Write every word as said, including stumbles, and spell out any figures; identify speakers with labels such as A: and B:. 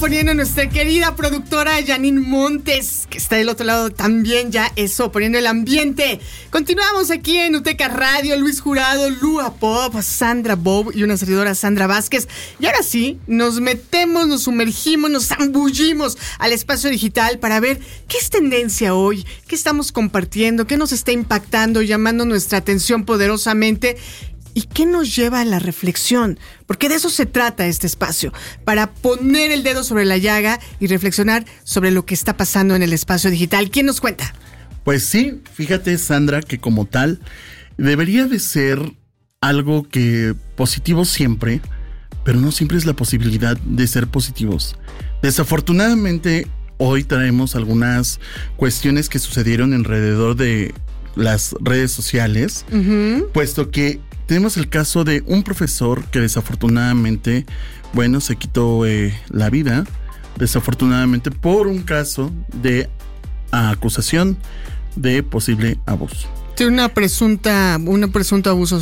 A: poniendo nuestra querida productora Janine Montes, que está del otro lado también, ya eso, poniendo el ambiente. Continuamos aquí en Uteca Radio, Luis Jurado, Lua Pop, Sandra Bob y una servidora Sandra Vázquez. Y ahora sí, nos metemos, nos sumergimos, nos zambullimos al espacio digital para ver qué es tendencia hoy, qué estamos compartiendo, qué nos está impactando, llamando nuestra atención poderosamente. ¿Y qué nos lleva a la reflexión? Porque de eso se trata este espacio, para poner el dedo sobre la llaga y reflexionar sobre lo que está pasando en el espacio digital. ¿Quién nos cuenta?
B: Pues sí, fíjate, Sandra, que como tal debería de ser algo que positivo siempre, pero no siempre es la posibilidad de ser positivos. Desafortunadamente, hoy traemos algunas cuestiones que sucedieron alrededor de las redes sociales, uh-huh. puesto que tenemos el caso de un profesor que desafortunadamente, bueno, se quitó eh, la vida, desafortunadamente por un caso de acusación de posible abuso.
A: Sí, una presunta, una presunto abuso